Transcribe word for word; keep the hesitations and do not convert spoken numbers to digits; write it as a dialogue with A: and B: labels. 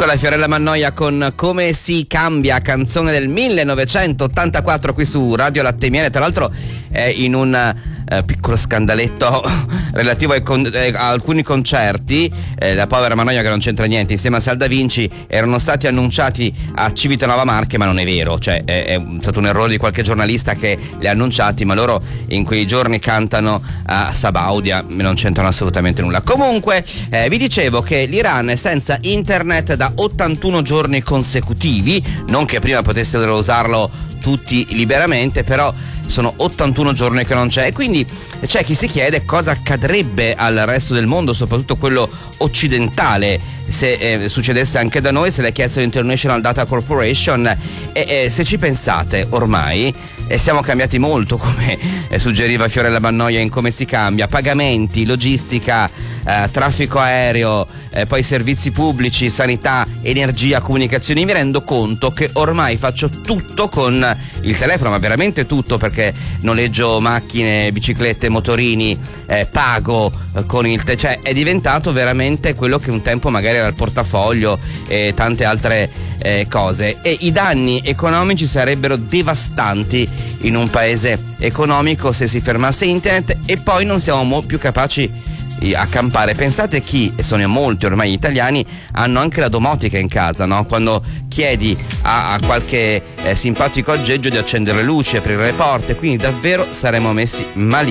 A: Piccola Fiorella Mannoia con Come si cambia, canzone del millenovecentottantaquattro qui su Radio Latte e Miele. Tra l'altro è in un eh, piccolo scandaletto relativo ai con- eh, a alcuni concerti. Eh, la povera Mannoia, che non c'entra niente, insieme a Salda Vinci erano stati annunciati a Civitanova Marche, ma non è vero, cioè è, è stato un errore di qualche giornalista che li ha annunciati, ma loro in quei giorni cantano a Sabaudia, non c'entrano assolutamente nulla. Comunque eh, vi dicevo che l'Iran è senza internet da ottantuno giorni consecutivi, non che prima potessero usarlo tutti liberamente, però sono ottantuno giorni che non c'è, e quindi c'è chi si chiede cosa accadrebbe al resto del mondo, soprattutto quello occidentale, se eh, succedesse anche da noi, se l'è chiesto l'International Data Corporation. E eh, se ci pensate, ormai eh, siamo cambiati molto, come eh, suggeriva Fiorella Mannoia in Come si cambia: pagamenti, logistica, eh, traffico aereo, eh, poi servizi pubblici, sanità, energia, comunicazioni. Mi rendo conto che ormai faccio tutto con il telefono, ma veramente tutto, perché noleggio macchine, biciclette, motorini, eh, pago eh, con il te- cioè è diventato veramente quello che un tempo magari era il portafoglio e tante altre eh, cose, e i danni economici sarebbero devastanti in un paese economico se si fermasse internet, e poi non siamo mo- più capaci a campare. Pensate chi, e sono molti ormai gli italiani, hanno anche la domotica in casa, no? Quando chiedi a, a qualche eh, simpatico aggeggio di accendere le luci, aprire le porte, quindi davvero saremmo messi malissimo.